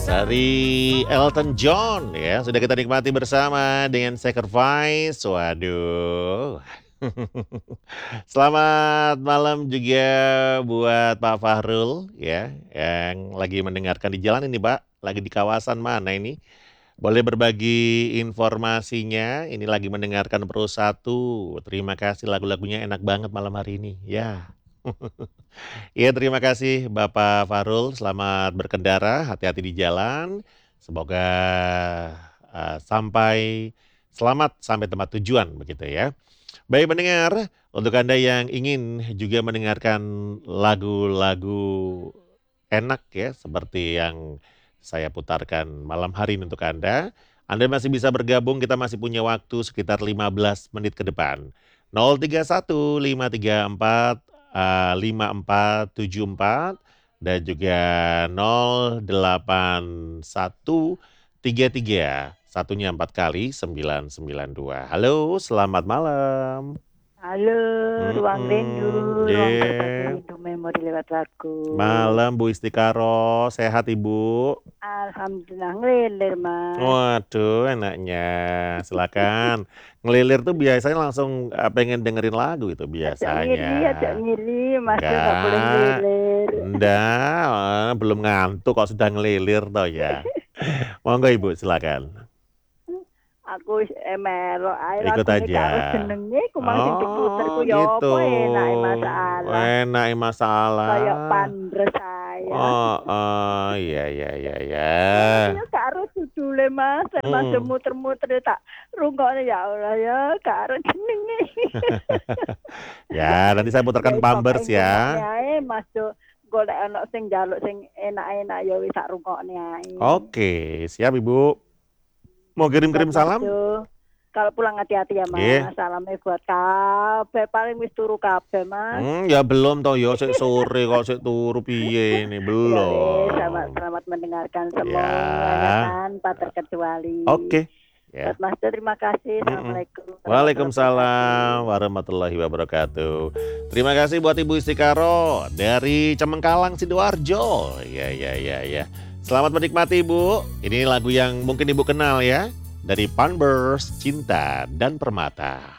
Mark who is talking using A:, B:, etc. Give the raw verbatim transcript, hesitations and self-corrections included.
A: Dari Elton John ya, sudah kita nikmati bersama dengan Sacrifice. Waduh. Selamat malam juga buat Pak Fahrul ya, yang lagi mendengarkan di jalan ini Pak, lagi di kawasan mana ini? Boleh berbagi informasinya, ini lagi mendengarkan Pro satu. Terima kasih lagu-lagunya enak banget malam hari ini, ya. Iya terima kasih Bapak Fahrul, selamat berkendara, hati-hati di jalan. Semoga uh, sampai selamat sampai tempat tujuan begitu ya. Baik pendengar, untuk Anda yang ingin juga mendengarkan lagu-lagu enak ya seperti yang saya putarkan malam hari ini untuk Anda, Anda masih bisa bergabung, kita masih punya waktu sekitar lima belas menit ke depan. nol tiga satu lima tiga empat eh, lima empat tujuh empat dan juga nol delapan satu tiga tiga satunya empat kali sembilan sembilan dua. Halo, selamat malam.
B: Halo, ruang rindu,
A: Mhm,
B: ruang berbagi
A: yeah.
B: rindu memori lewat lagu.
A: Malam Bu Istikaro, sehat Ibu?
B: Alhamdulillah ngelilir Mas.
A: Waduh enaknya, silakan. Ngelilir tuh biasanya langsung uh, pengen dengerin lagu itu
B: Ajak
A: biasanya.
B: ngiri, ajak ngiri, Mas tuh nggak boleh
A: Enggak,
B: ngelilir.
A: enggak, eh, belum ngantuk kok sudah ngelilir toh ya. Monggo Ibu silakan.
B: Aku wis emelo ae
A: Ikut
B: lagune
A: aja.
B: karo jenenge ku mang sing diputer
A: Oh
B: ku ya
A: gitu.
B: apa enake masalah.
A: Enake masalah.
B: Kayak pandres saya.
A: Oh, oh iya iya iya iya.
B: Ya karo judule Mas, Mas
A: Hmm.
B: muter-muter tak rungokne ya Allah ya karo jenenge.
A: Ya, nanti saya putarkan Pampers ya.
B: Ae Mas tuh golek ana sing njaluk sing enak-enak ya wis tak rungokne ae.
A: Oke, siap Ibu. Mau kirim-kirim salam?
B: Kalau pulang hati-hati ya Mas.
A: Yeah.
B: Salamnya buat kabeh paling wis turu kabeh Mas.
A: Hmm, ya belum toh ya sik sore kok sik turu piye ini belum.
B: Ya, selamat, selamat mendengarkan semua
A: Ya.
B: tanpa terkecuali.
A: Oke. Ya.
B: Buat Mas terima kasih. Assalamualaikum.
A: Waalaikumsalam warahmatullahi wabarakatuh. Terima kasih buat Ibu Istikaro dari Cemengkalang Sidoarjo. Ya ya ya ya. Selamat menikmati Ibu. Ini lagu yang mungkin Ibu kenal ya. Dari Pampers, Cinta dan Permata.